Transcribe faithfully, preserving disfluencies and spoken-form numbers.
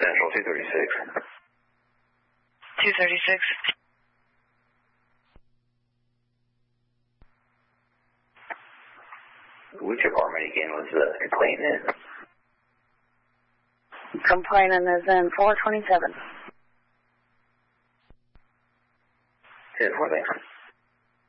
Central two thirty-six. two thirty-six. Which apartment again was the complainant in? Complainant is in four twenty-seven. ten four, thanks.